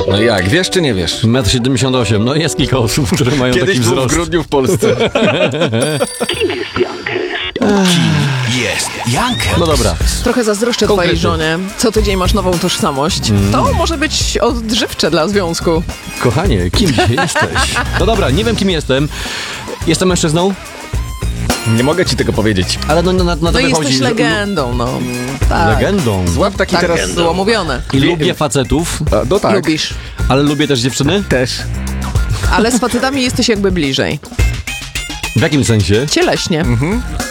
No jak, wiesz czy nie wiesz? 1,78 m. No jest kilka osób, które mają Kiedyś taki był w wzrost. grudniu w Polsce. Jest Jankę. No dobra. Trochę zazdroszczę twojej żonie. Co tydzień masz nową tożsamość. To może być odżywcze dla związku. Kochanie, kim jesteś? No dobra, nie wiem kim jestem. Jestem mężczyzną, Nie mogę ci tego powiedzieć. ale na to No i wychodzi. jesteś że- legendą, no. Tak. Legendą. Złap taki Tak teraz... było mówione. I lubię facetów, No tak. Lubisz. ale lubię też dziewczyny. Też. Ale z facetami jesteś jakby bliżej. W jakim sensie? Cieleśnie.